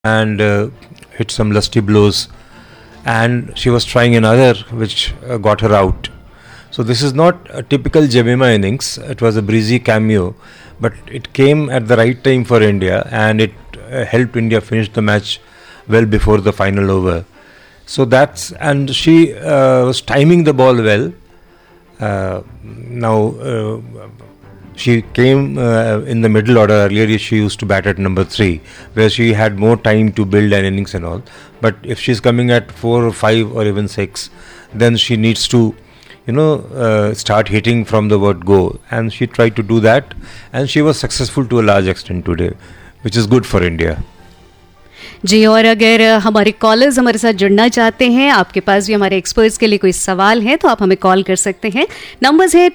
and hit some lusty blows, and she was trying another which got her out. So this is not a typical Jemima innings. It was a breezy cameo, but it came at the right time for India, and it helped India finish the match well before the final over. So and she was timing the ball well. Now she came in the middle order. Earlier she used to bat at number 3, where she had more time to build an innings and all. But if she's coming at 4 or 5 or even 6, then she needs to start hitting from the word go, and she tried to do that, and she was successful to a large extent today, which is good for India. जी, और अगर हमारे callers हमारे साथ जुड़ना चाहते हैं, आपके पास भी हमारे एक्सपर्ट्स के लिए कोई सवाल है तो आप हमें कॉल कर सकते हैं. नंबर्स है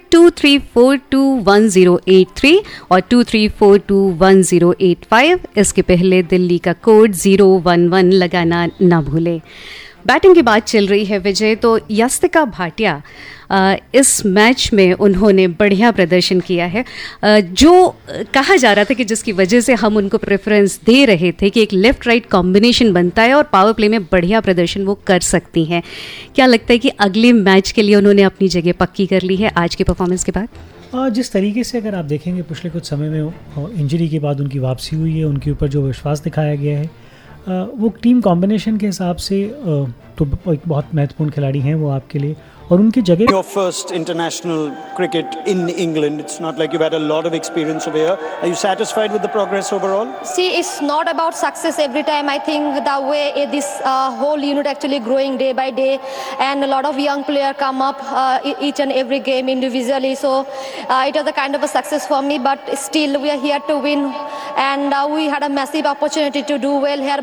23421083 और 23421085. इसके पहले दिल्ली का कोड 011 लगाना ना भूलें. बैटिंग की बात चल रही है विजय, तो यस्तिका भाटिया इस मैच में उन्होंने बढ़िया प्रदर्शन किया है. जो कहा जा रहा था कि जिसकी वजह से हम उनको प्रेफरेंस दे रहे थे कि एक लेफ्ट राइट कॉम्बिनेशन बनता है और पावर प्ले में बढ़िया प्रदर्शन वो कर सकती हैं. क्या लगता है कि अगले मैच के लिए उन्होंने अपनी जगह पक्की कर ली है आज के परफॉर्मेंस के बाद? जिस तरीके से अगर आप देखेंगे पिछले कुछ समय में इंजरी के बाद उनकी वापसी हुई है, उनके ऊपर जो विश्वास दिखाया गया है, वो टीम कॉम्बिनेशन के हिसाब से तो एक बहुत महत्वपूर्ण खिलाड़ी हैं वो आपके लिए, और उनकी जगह. Your first international cricket in England. It's not like you've had a lot of experience over here. Are you satisfied with the progress overall? See, it's not about success every time. I think the way this whole unit actually growing day by day, and a lot of young players come up each and every game individually. So it was a kind of a success for me. But still, we are here to win, and we had a massive opportunity to do well here.